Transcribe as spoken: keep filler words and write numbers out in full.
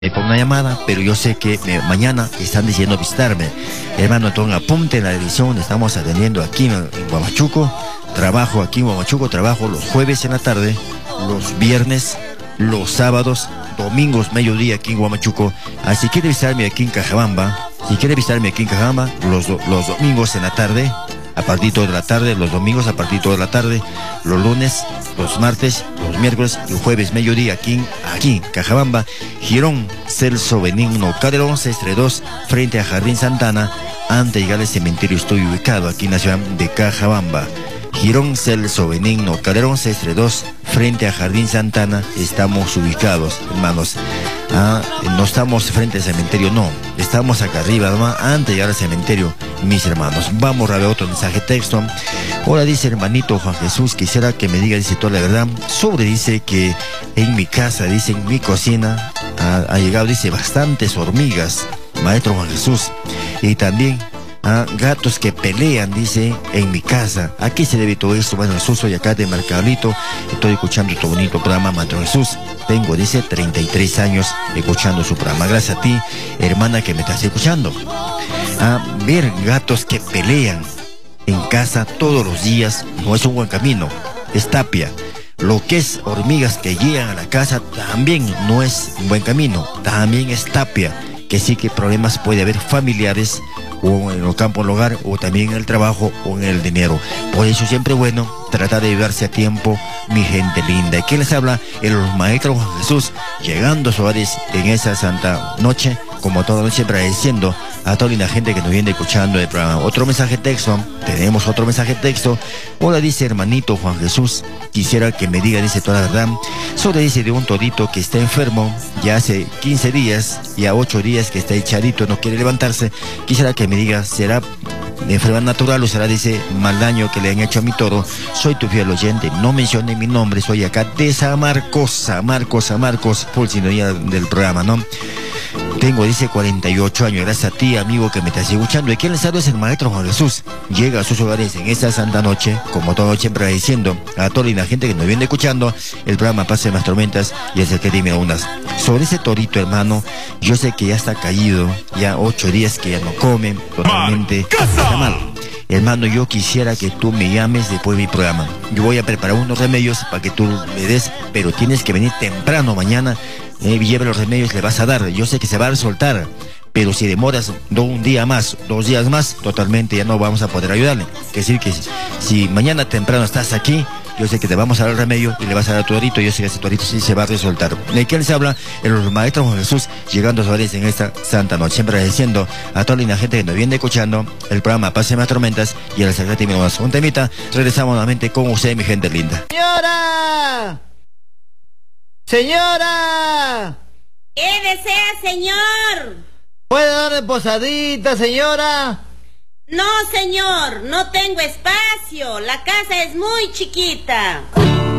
Me pongo una llamada, pero yo sé que me, mañana están diciendo visitarme. Hermano, entonces apunte en la edición, estamos atendiendo aquí en, en Huamachuco. Trabajo aquí en Huamachuco, trabajo los jueves en la tarde, los viernes, los sábados, domingos, mediodía aquí en Huamachuco. Así que quiere visitarme aquí en Cajabamba, si quiere visitarme aquí en Cajabamba, los, los domingos en la tarde, a partir de la tarde, los domingos a partir de la tarde, los lunes, los martes, los miércoles y jueves, mediodía, aquí, aquí, Cajabamba, Girón, Celso Benigno Calderón, seiscientos dos, frente a Jardín Santana. Antes de llegar al cementerio estoy ubicado aquí en la ciudad de Cajabamba. Girón, Celso Benigno Calderón, seiscientos dos, frente a Jardín Santana, estamos ubicados, hermanos. Ah, no estamos frente al cementerio, no, estamos acá arriba, nomás, antes de llegar al cementerio, mis hermanos. Vamos a ver otro mensaje texto. Hola, dice hermanito Juan Jesús, quisiera que me diga, dice toda la verdad, sobre, dice que en mi casa, dice en mi cocina, ha, ha llegado, dice, bastantes hormigas, maestro Juan Jesús, y también Ah, gatos que pelean, dice, en mi casa. ¿A qué se debe todo esto? Bueno, Jesús, soy acá de Mercadito, estoy escuchando tu bonito programa, Maestro Jesús. Tengo, dice, treinta y tres años escuchando su programa. Gracias a ti, hermana, que me estás escuchando. Ah, ver gatos que pelean en casa todos los días no es un buen camino, es tapia. Lo que es hormigas que llegan a la casa también no es un buen camino, también es tapia. Que sí que problemas puede haber familiares, o en el campo, en el hogar, o también en el trabajo, o en el dinero. Por eso siempre es bueno tratar de ayudarse a tiempo, mi gente linda. ¿Y quién les habla? El maestro Juan Jesús, llegando a sus hogares en esa santa noche, como toda noche, agradeciendo a toda la gente que nos viene escuchando el programa. Otro mensaje texto, tenemos otro mensaje texto. Hola, dice hermanito Juan Jesús, quisiera que me diga, dice toda la verdad, sobre, dice, de un todito que está enfermo, ya hace quince días, ya ocho días que está echadito, no quiere levantarse. Quisiera que me diga, ¿será de enfermedad natural o será, dice, mal daño que le han hecho a mi toro? Soy tu fiel oyente, no mencione mi nombre, soy acá de San Marcos, San Marcos, San Marcos, por sintonía del programa, ¿no? Tengo, dice, cuarenta y ocho años, gracias a ti, amigo, que me estás escuchando. ¿Y quién les habla? Es el maestro Juan Jesús. Llega a sus hogares en esta santa noche, como toda noche, siempre agradeciendo a toda la gente que nos viene escuchando el programa Pase de las Tormentas y es el que dime unas. Sobre ese torito, hermano, yo sé que ya está caído, ya ocho días que ya no come, totalmente está mal. Hermano, yo quisiera que tú me llames después de mi programa. Yo voy a preparar unos remedios para que tú le des, pero tienes que venir temprano mañana. Eh, lleva los remedios, le vas a dar. Yo sé que se va a soltar, pero si demoras do, un día más, dos días más, totalmente ya no vamos a poder ayudarle. Es decir, que si, si mañana temprano estás aquí, yo sé que te vamos a dar el remedio y le vas a dar a tu torito. Yo sé que ese torito sí se va a resoltar. ¿De quién les habla? El maestro Juan Jesús, llegando a sus hogares en esta santa noche, siempre agradeciendo a toda la gente que nos viene escuchando el programa Pase Más Tormentas y a la Secretaría de un temita. Regresamos nuevamente con usted, mi gente linda. ¡Señora! ¡Señora! ¿Qué desea, señor? ¿Puede darle posadita, señora? No, señor, no tengo espacio. La casa es muy chiquita.